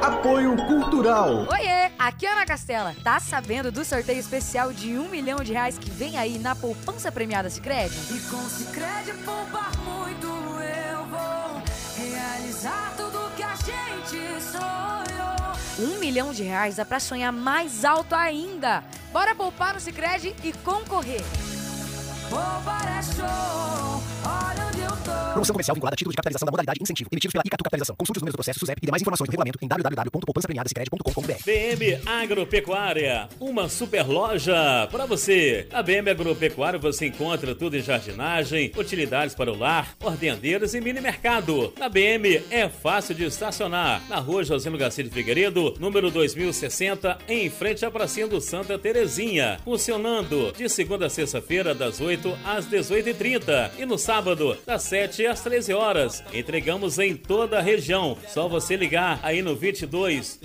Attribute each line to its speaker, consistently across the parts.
Speaker 1: Apoio Cultural.
Speaker 2: Oiê, aqui é Ana Castela. Tá sabendo do sorteio especial de R$1 milhão que vem aí na poupança premiada Sicredi?
Speaker 3: E com Sicredi poupar muito eu vou realizar tudo que a gente sonhou.
Speaker 2: R$1 milhão dá pra sonhar mais alto ainda. Bora poupar no Sicredi e concorrer.
Speaker 3: Poupar é show, olha onde eu tô.
Speaker 4: Promoção comercial vinculada a título de capitalização da modalidade incentivo, emitidos pela Icatu Capitalização. Consulte os números do processo SUSEP e demais informações do regulamento em www.poupançapremiadasicredi.com.br.
Speaker 5: BM Agropecuária, uma super loja para você. A BM Agropecuária você encontra tudo em jardinagem, utilidades para o lar, hortendeiras e mini mercado. Na BM é fácil de estacionar. Na rua Josino Garcia de Figueiredo, número 2060, em frente à pracinha do Santa Terezinha. Funcionando de segunda a sexta-feira, das 8 às 18h30 e no sábado, das 7 às 13 horas. Entregamos em toda a região. Só você ligar aí no 22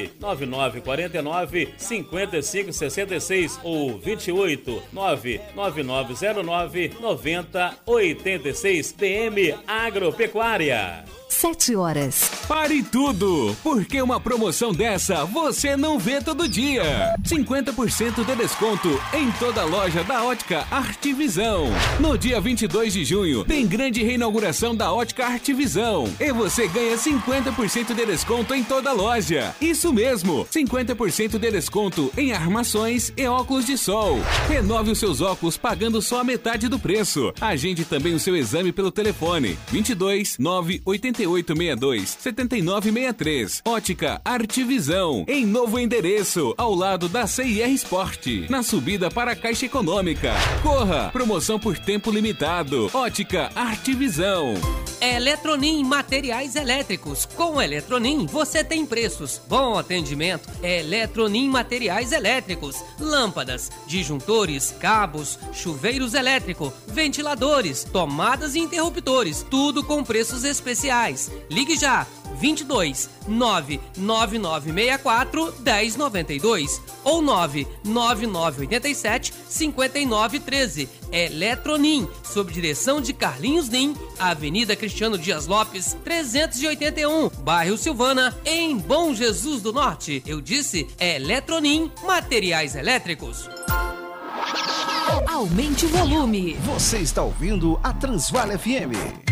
Speaker 5: 99949 5566 ou 28 99909 9086. BM Agropecuária.
Speaker 6: 7 horas.
Speaker 7: Pare tudo, porque uma promoção dessa você não vê todo dia. 50% de desconto em toda a loja da Ótica Artvisão. No dia 22 de junho, tem grande reinauguração da Ótica Artvisão. E você ganha 50% de desconto em toda a loja. Isso mesmo, 50% de desconto em armações e óculos de sol. Renove os seus óculos pagando só a metade do preço. Agende também o seu exame pelo telefone 22 98862 7963. Ótica Artvisão, em novo endereço, ao lado da CIR Sport, na subida para a Caixa Econômica. Corra, promoção por tempo limitado. Ótica Artvisão.
Speaker 8: Eletronim Materiais Elétricos. Com Eletronim você tem preços, bom atendimento. Eletronim Materiais Elétricos. Lâmpadas, disjuntores, cabos, chuveiros elétricos, ventiladores, tomadas e interruptores, tudo com preços especiais. Ligue já, 22 99964 1092 ou 99987 5913. Eletronim, sob direção de Carlinhos Nim, Avenida Cristiano Dias Lopes, 381, bairro Silvana, em Bom Jesus do Norte. Eu disse Eletronim Materiais Elétricos.
Speaker 6: Aumente o volume.
Speaker 1: Você está ouvindo a Transval FM.